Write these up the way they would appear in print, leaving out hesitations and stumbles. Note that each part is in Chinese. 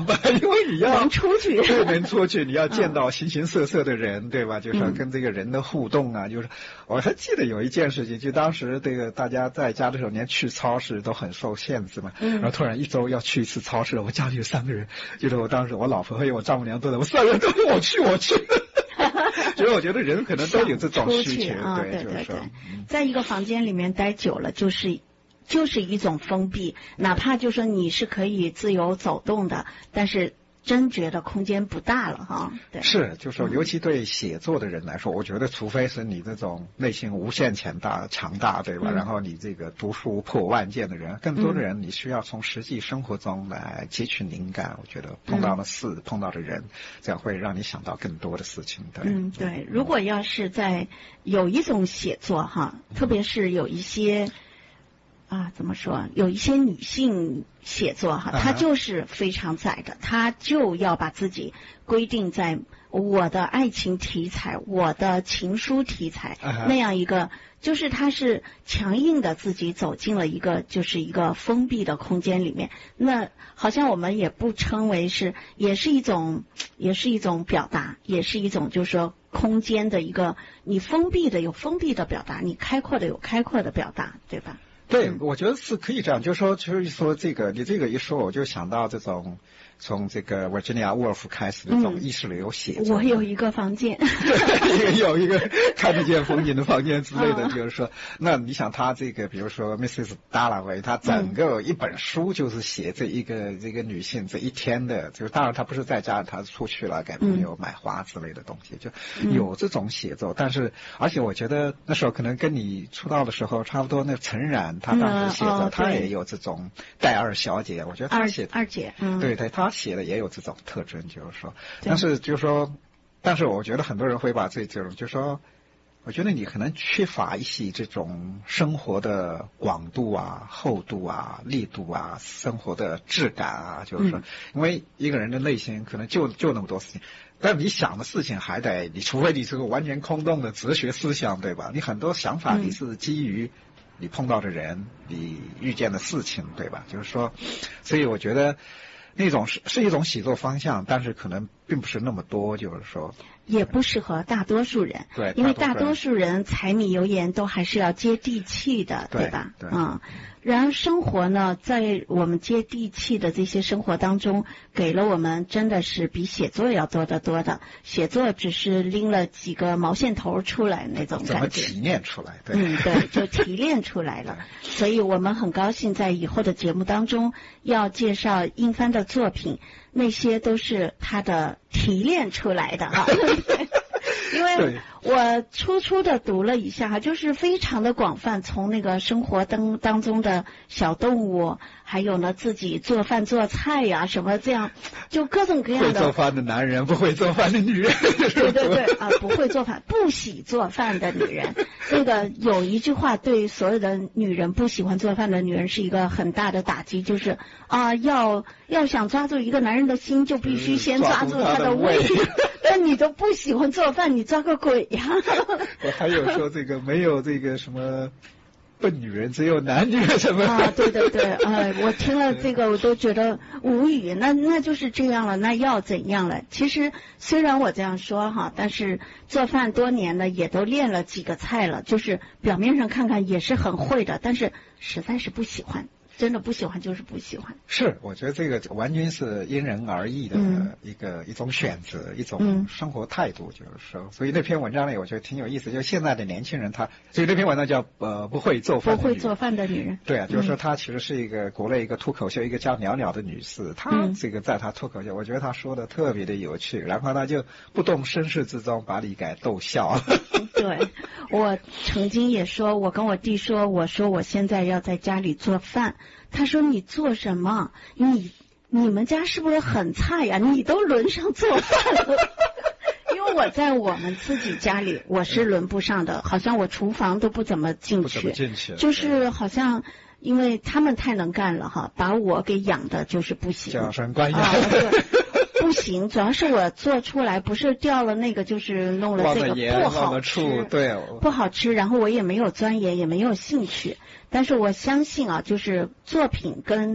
吧，因为你要能出去， 对，能出去，你要见到形形色色的人，对吧？就是要跟这个人的互动啊。就是我还记得有一件事情，就当时这个大家在家的时候，连去超市都很受限制嘛。然后突然一周要去一次超市，我家里有3个人，就是我当时我老婆还有我丈母娘都在，我3个人都说我去。所以我觉得人可能都有这种需求，对，就是说， 在一个房间里面待久了，就是一种封闭，哪怕就说你是可以自由走动的，但是真觉得空间不大了哈。对， 是，就是说，尤其对写作的人来说，我觉得除非是你这种内心无限强大，对吧？然后你这个读书破万件的人，更多的人你需要从实际生活中来汲取灵感。我觉得碰到的事，碰到的人，这样会让你想到更多的事情。对， 对。如果要是在有一种写作哈，特别是有一些。怎么说？有一些女性写作哈，她就是非常窄的，她就要把自己规定在我的爱情题材、我的情书题材那样一个，就是她是强硬的自己走进了一个就是一个封闭的空间里面。那好像我们也不称为是，也是一种表达，也是一种就是说空间的一个，你封闭的有封闭的表达，你开阔的有开阔的表达，对吧？ 对，我觉得是可以这样，就是说这个，你这个一说，我就想到这种从这个 Virginia Woolf 开始的这种意识流写作。 我有一个房间， 对，有一个看得见风景的房间之类的，就是说，那你想他这个，比如说 Mrs. Dalloway， 他整个一本书就是写这个女性这一天的，就是当然他不是在家，他出去了给朋友买花之类的东西，就有这种写作。但是，而且我觉得那时候可能跟你出道的时候差不多，那陈冉他当时写的，他也有这种戴二小姐，我觉得他写二姐， 对，他写的也有这种特征，就是说，但是我觉得很多人会把这种，就是说，我觉得你可能缺乏一些这种生活的广度啊、厚度啊、力度啊、生活的质感啊，就是说，因为一个人的内心可能就那么多事情，但你想的事情还得，你除非你是个完全空洞的哲学思想，对吧？你很多想法你是基于你碰到的人，你遇见的事情，对吧？就是说，所以我觉得那种是一种写作方向，但是可能并不是那么多，就是说也不适合大多数人。 对， 因为大多数人柴米油盐都还是要接地气的，对吧？ 对。 然而生活呢，在我们接地气的这些生活当中，给了我们真的是比写作要多得多的。写作只是拎了几个毛线头出来那种感觉， 怎么提炼出来？对， 对，就提炼出来了。所以我们很高兴在以后的节目当中要介绍殷帆的作品，那些都是他的提炼出来的啊。因为我初的读了一下，就是非常的广泛，从那个生活当中的小动物，还有呢自己做饭做菜呀什么这样，就各种各样的。 会做饭的男人，不会做饭的女人。 对不会做饭不喜做饭的女人。那个有一句话对所有的女人，不喜欢做饭的女人是一个很大的打击，就是要想抓住一个男人的心，就必须先抓住他的胃。但你都不喜欢做饭，你抓个鬼呀！ 我还有说这个没有这个什么笨女人，只有男女什么对，我听了这个我都觉得无语。那就是这样了，那要怎样了？其实虽然我这样说哈，但是做饭多年了，也都练了几个菜了，就是表面上看看也是很会的，但是实在是不喜欢。真的不喜欢就是不喜欢。 是，我觉得这个完全是因人而异的一种选择，一种生活态度，就是说。所以那篇文章里我觉得挺有意思，就现在的年轻人所以那篇文章叫不会做饭的女人。对啊，就是说她其实是一个国内一个脱口秀，一个叫袅袅的女士，她这个在她脱口秀，我觉得她说的特别的有趣，然后她就不动声色之中把你给逗笑了。 对，我曾经也说，我跟我弟说，我说我现在要在家里做饭。他说你做什么？你们家是不是很菜呀？你都轮上做饭了。因为我在我们自己家里我是轮不上的，好像我厨房都不怎么进去，就是好像因为他们太能干了哈，把我给养的就是不行， 叫声关养。 不行，主要是我做出来不是掉了那个，就是弄了这个不好吃， 对， 不好吃。然后我也没有钻研，也没有兴趣。但是我相信啊，就是作品跟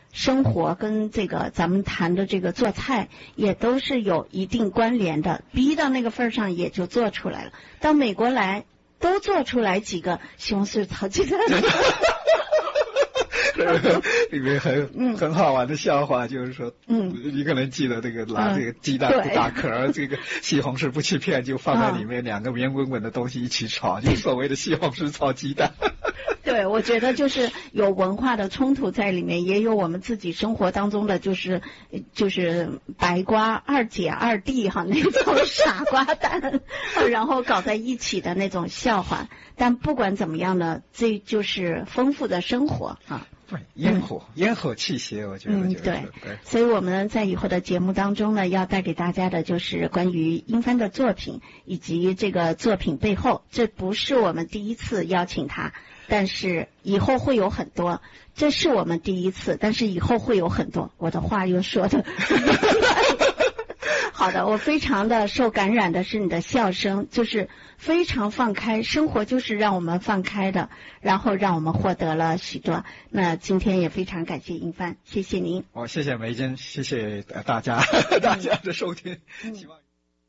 生活跟这个咱们谈的这个做菜也都是有一定关联的，逼到那个份上也就做出来了。到美国来都做出来几个西红柿炒鸡蛋。 里面很好玩的笑话，就是说，你可能记得这个拿这个鸡蛋不打壳，这个西红柿不切片，就放在里面，两个圆滚滚的东西一起炒，就所谓的西红柿炒鸡蛋。 对，我觉得就是有文化的冲突在里面，也有我们自己生活当中的就是白瓜二姐二弟哈那种傻瓜蛋，然后搞在一起的那种笑话。但不管怎么样呢，这就是丰富的生活啊。 对，烟火气息，我觉得就是对。所以我们在以后的节目当中呢，要带给大家的就是关于英帆的作品以及这个作品背后。这不是我们第一次邀请他，但是以后会有很多。这是我们第一次，但是以后会有很多。我的话又说的好的，我非常的受感染的是你的笑声，就是非常放开，生活就是让我们放开的，然后让我们获得了许多。那今天也非常感谢英帆，谢谢您。 谢谢梅珍，谢谢大家的收听。希望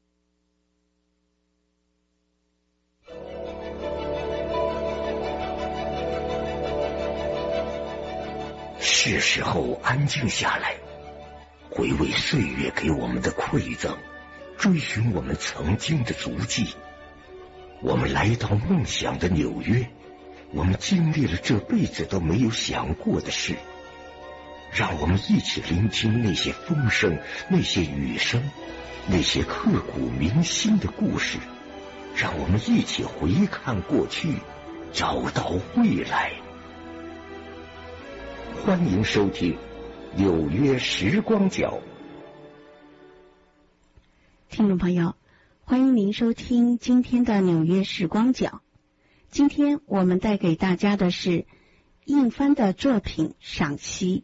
是时候安静下来，回味岁月给我们的馈赠，追寻我们曾经的足迹。我们来到梦想的纽约，我们经历了这辈子都没有想过的事。让我们一起聆听那些风声，那些雨声，那些刻骨铭心的故事。让我们一起回看过去，找到未来。欢迎收听纽约时光角。 听众朋友，欢迎您收听今天的纽约时光角。今天我们带给大家的是印帆的作品赏析。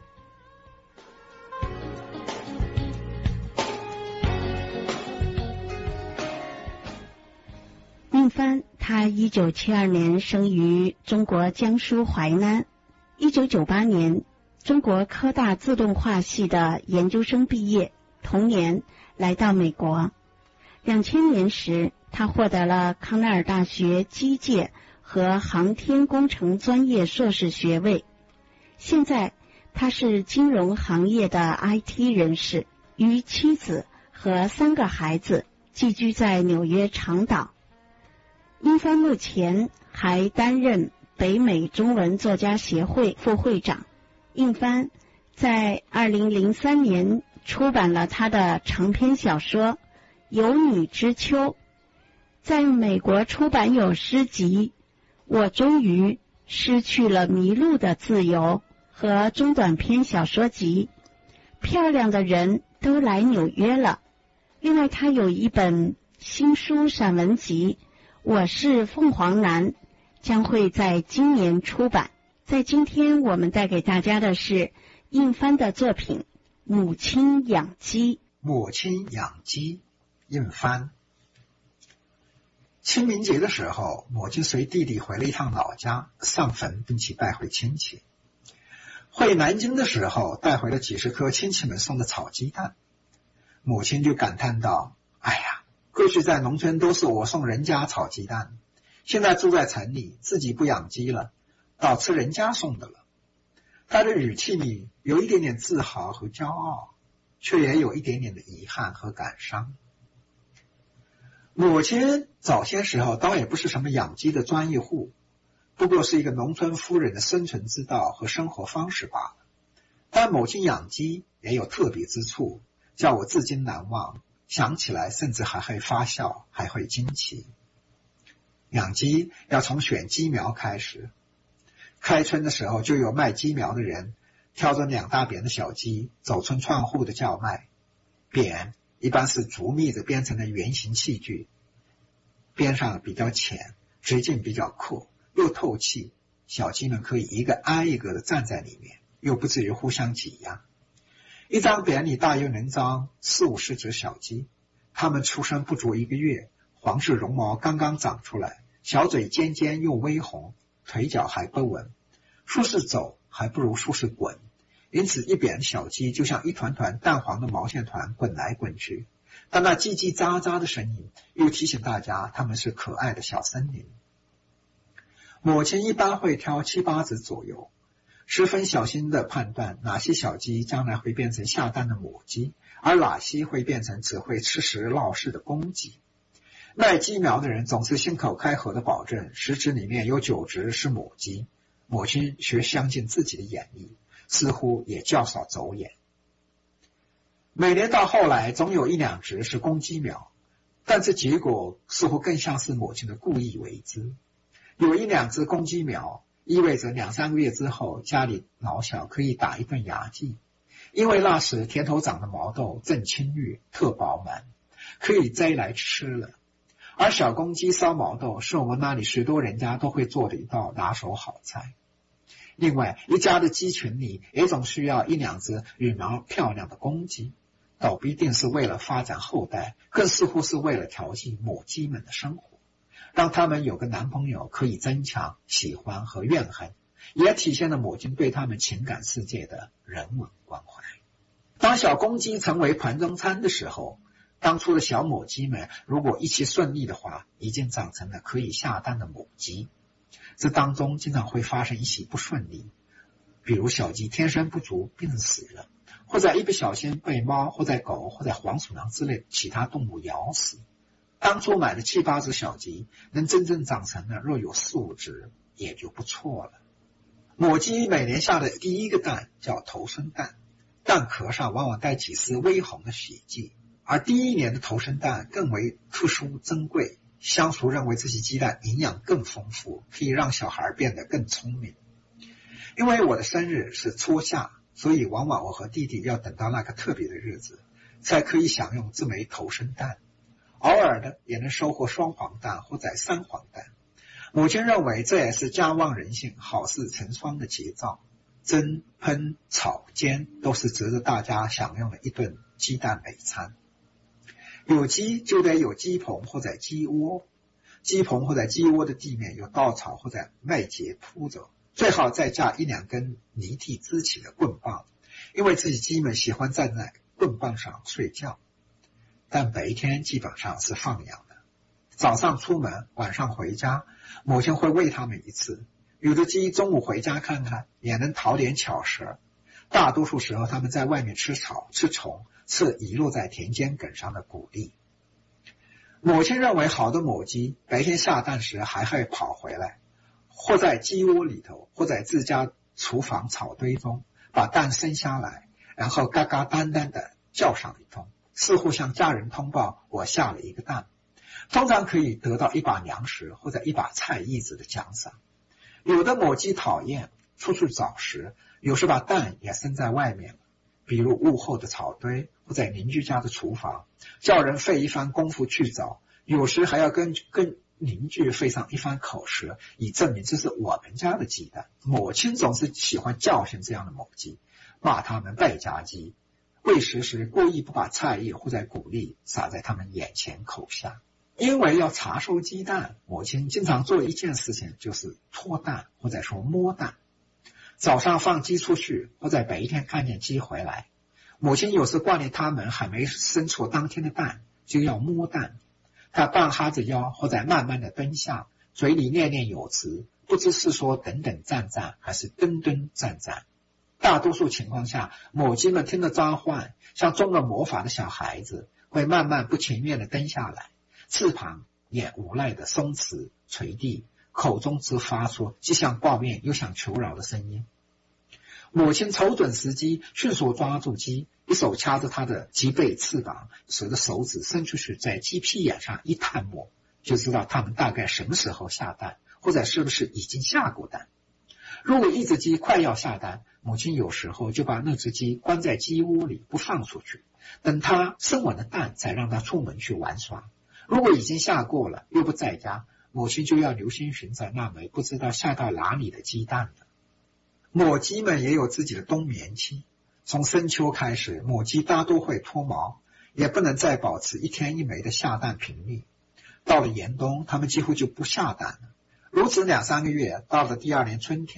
印帆，他1972年生于中国江苏淮南，1998年中国科大自动化系的研究生毕业，同年来到美国。2000年时，他获得了康奈尔大学机械和航天工程专业硕士学位。现在他是金融行业的 IT 人士，与妻子和3个孩子寄居在纽约长岛。印帆目前还担任北美中文作家协会副会长。印帆在2003年出版了他的长篇小说《有你之秋》，在美国出版有诗集《我终于失去了迷路的自由》和中短篇小说集《漂亮的人都来纽约了》。另外他有一本新书散文集《我是凤凰男》，将会在今年出版。在今天我们带给大家的是印帆的作品《母亲养鸡》。 母亲养鸡，印帆。清明节的时候，母亲随弟弟回了一趟老家，上坟并且拜会亲戚。回南京的时候，带回了几十颗亲戚们送的炒鸡蛋。母亲就感叹道：哎呀，过去在农村都是我送人家炒鸡蛋，现在住在城里，自己不养鸡了，倒吃人家送的了。他的语气里有一点点自豪和骄傲，却也有一点点的遗憾和感伤。母亲早些时候倒也不是什么养鸡的专业户，不过是一个农村夫人的生存之道和生活方式罢了。但母亲养鸡也有特别之处，叫我至今难忘，想起来甚至还会发笑，还会惊奇。养鸡要从选鸡苗开始，开春的时候就有卖鸡苗的人挑着2大扁的小鸡走村串户的叫卖。扁一般是竹篾子编成的圆形器具，边上比较浅，直径比较阔，又透气，小鸡们可以一个挨一个的站在里面，又不至于互相挤压。一张扁里大约能装40-50只小鸡，它们出生不足1个月，黄色绒毛刚刚长出来，小嘴尖尖又微红，腿脚还不稳，说是走还不如说是滚， 因此一扁小鸡就像一团团淡黄的毛线团滚来滚去，但那叽叽喳喳的声音又提醒大家它们是可爱的小森林。母亲一般会挑7、8只左右，十分小心地判断哪些小鸡将来会变成下蛋的母鸡，而哪些会变成只会吃食闹事的公鸡。卖鸡苗的人总是信口开河地保证10只里面有9只是母鸡，母亲却相信自己的眼力，似乎也较少走眼。每年到后来总有1、2只是公鸡苗，但这结果似乎更像是母亲的故意为之。有1、2只公鸡苗意味着2、3个月之后家里老小可以打一顿牙祭，因为那时田头长的毛豆正青绿特饱满，可以摘来吃了。而小公鸡烧毛豆是我们那里许多人家都会做的一道拿手好菜。另外，一家的鸡群里也总需要1、2只羽毛漂亮的公鸡，倒不一定是为了发展后代，更似乎是为了调剂母鸡们的生活，让他们有个男朋友可以增强喜欢和怨恨，也体现了母亲对他们情感世界的人文关怀。当小公鸡成为盘中餐的时候，当初的小母鸡们如果一切顺利的话，已经长成了可以下蛋的母鸡。这当中经常会发生一些不顺利，比如小鸡天生不足病死了，或者一不小心被猫或者狗或者黄鼠狼之类其他动物咬死。当初买的7、8只小鸡能真正长成了若有4、5只也就不错了。母鸡每年下的第一个蛋叫头生蛋，蛋壳上往往带几丝微红的血迹，而第1年的头生蛋更为特殊珍贵，乡俗认为这些鸡蛋营养更丰富，可以让小孩变得更聪明。因为我的生日是初夏，所以往往我和弟弟要等到那个特别的日子才可以享用这枚头生蛋，偶尔的也能收获双黄蛋或者3黄蛋。母亲认为这也是家旺人兴、好事成双的节兆，蒸、烹、炒、煎都是值得大家享用的一顿鸡蛋美餐。有鸡就得有鸡棚或者鸡窝，鸡棚或者鸡窝的地面有稻草或者麦秸铺着，最好再架1、2根泥地支起的棍棒，因为这些鸡们喜欢站在棍棒上睡觉。但白天基本上是放养的，早上出门，晚上回家，母亲会喂它们一次。有的鸡中午回家看看，也能讨点巧食。大多数时候它们在外面吃草、吃虫，吃遗落在田间埂上的谷粒。母亲认为好的母鸡白天下蛋时还会跑回来，或在鸡窝里头，或在自家厨房草堆中把蛋生下来，然后嘎嘎单单的叫上一通，似乎向家人通报我下了一个蛋，通常可以得到1把粮食或者1把菜叶子的奖赏。有的母鸡讨厌出去找食，有时把蛋也生在外面，比如屋后的草堆或在邻居家的厨房，叫人费一番功夫去找，有时还要跟邻居费上一番口舌，以证明这是我们家的鸡蛋。母亲总是喜欢教训这样的母鸡，骂他们败家鸡，喂食时故意不把菜叶或者谷粒撒在他们眼前口下。因为要查收鸡蛋，母亲经常做一件事情，就是拖蛋或者说摸蛋。早上放鸡出去，或者白天看见鸡回来，母亲有时挂念他们还没生出当天的蛋，就要摸蛋。她半哈着腰，或者慢慢的蹲下，嘴里念念有词，不知是说等等站站，还是蹲蹲站站。大多数情况下，母鸡们听了召唤，像中了魔法的小孩子，会慢慢不情愿的蹲下来，翅膀也无奈的松弛垂地，口中只发出既想抱怨又想求饶的声音。母亲瞅准时机，迅速抓住鸡，一手掐着它的鸡背翅膀，使得手指伸出去，在鸡屁眼上一探摸，就知道它们大概什么时候下蛋，或者是不是已经下过蛋。如果一只鸡快要下蛋，母亲有时候就把那只鸡关在鸡窝里不放出去，等它生完了蛋才让它出门去玩耍。如果已经下过了又不在家，母亲就要留心寻找那枚不知道下到哪里的鸡蛋了。母鸡们也有自己的冬眠期，从深秋开始，母鸡大多会脱毛，也不能再保持1天1枚的下蛋频率。到了严冬，它们几乎就不下蛋了。如此2、3个月，到了第2年春天，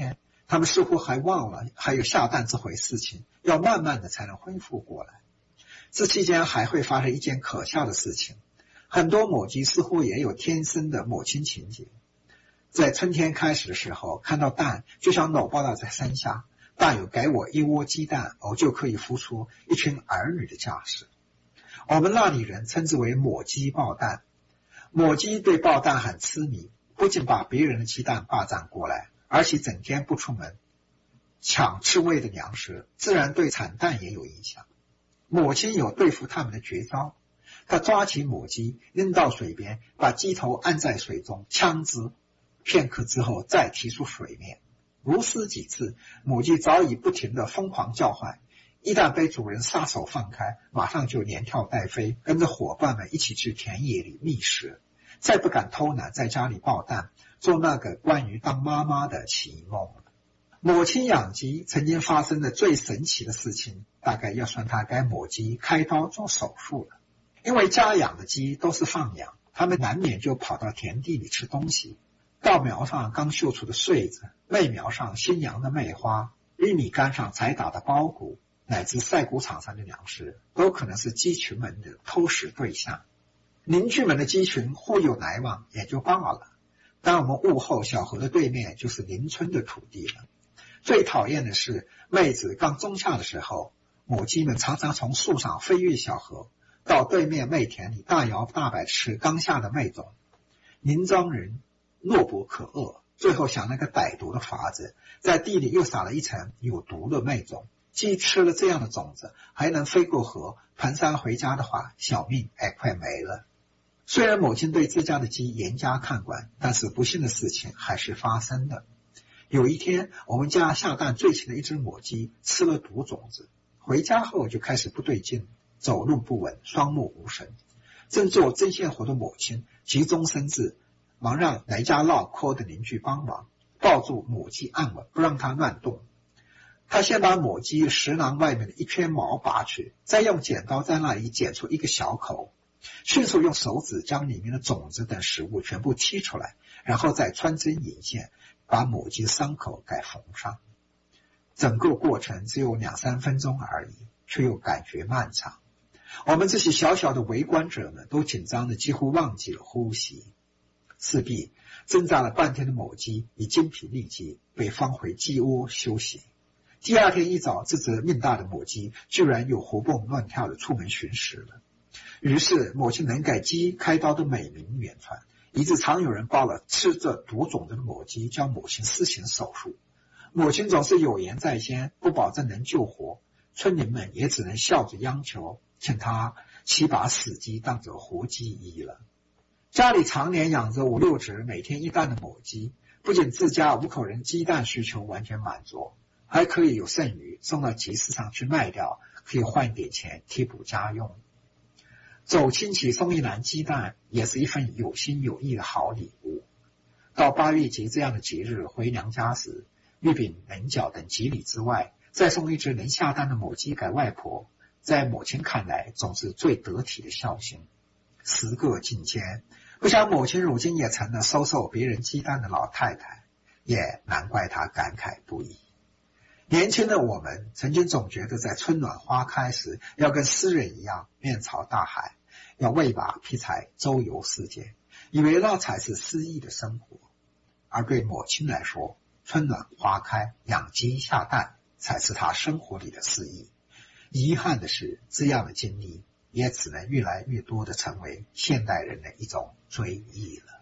他们似乎还忘了还有下蛋这回事情，要慢慢的才能恢复过来。这期间还会发生一件可笑的事情，很多母鸡似乎也有天生的母亲情节。在春天开始的时候，看到蛋就想搂抱到在山下，但有给我一窝鸡蛋，我就可以孵出一群儿女的架势。我们那里人称之为母鸡抱蛋。母鸡对抱蛋很痴迷，不仅把别人的鸡蛋霸占过来，而且整天不出门，抢吃喂的粮食，自然对产蛋也有影响。母亲有对付它们的绝招，她抓起母鸡扔到水边，把鸡头按在水中呛之，片刻之后再提出水面。如此几次，母鸡早已不停地疯狂叫唤，一旦被主人撒手放开，马上就连跳带飞，跟着伙伴们一起去田野里觅食，再不敢偷懒在家里抱蛋，做那个关于当妈妈的奇梦了。母亲养鸡曾经发生的最神奇的事情，大概要算她给母鸡开刀做手术了。因为家养的鸡都是放养，它们难免就跑到田地里吃东西。稻苗上刚秀出的穗子，麦苗上新芽的麦花，玉米杆上才打的苞谷，乃至晒谷场上的粮食，都可能是鸡群们的偷食对象。邻居们的鸡群互有来往也就罢了，当我们午后小河的对面就是邻村的土地了。最讨厌的是，麦子刚种下的时候，母鸡们常常从树上飞越小河，到对面麦田里大摇大摆吃刚下的麦种。邻庄人懦不可遏，最后想了个歹毒的法子，在地里又撒了一层有毒的麦种。鸡吃了这样的种子，还能飞过河，蹒跚回家的话，小命也快没了。虽然母亲对自家的鸡严加看管，但是不幸的事情还是发生的。有一天，我们家下蛋最勤的一只母鸡吃了毒种子，回家后就开始不对劲，走路不稳，双目无神。正做针线活的母亲急中生智，忙让来家唠嗑的邻居帮忙，抱住母鸡按稳，不让它乱动。他先把母鸡食囊外面的一圈毛拔去，再用剪刀在那里剪出一个小口，迅速用手指将里面的种子等食物全部剔出来，然后再穿针引线，把母鸡伤口给缝上。整个过程只有2-3分钟而已，却又感觉漫长。我们这些小小的围观者们都紧张的几乎忘记了呼吸。势必挣扎了半天的母鸡已精疲力尽，被放回鸡窝休息。第二天一早，这只命大的母鸡居然又活蹦乱跳的出门寻食了。于是母亲能给鸡开刀的美名远传，以致常有人抱了吃着毒种子的母鸡叫母亲施行手术。母亲总是有言在先，不保证能救活，村民们也只能笑着央求，请他岂把死鸡当作活鸡医了。家里常年养着5-6只每天1蛋的母鸡，不仅自家5口人鸡蛋需求完全满足，还可以有剩余送到集市上去卖掉，可以换点钱贴补家用。走亲戚送一篮鸡蛋也是一份有心有意的好礼物。到8月节这样的节日回娘家时，月饼、菱角等吉礼之外，再送一只能下蛋的母鸡给外婆，在母亲看来总是最得体的孝心。时过境迁，不想母亲如今也成了收受别人鸡蛋的老太太，也难怪她感慨不已。年轻的我们曾经总觉得在春暖花开时要跟诗人一样面朝大海，要喂马劈柴周游世界，以为那才是诗意的生活。而对母亲来说，春暖花开养鸡下蛋才是她生活里的诗意。遗憾的是，这样的经历也只能越来越多的成为现代人的一种追忆了。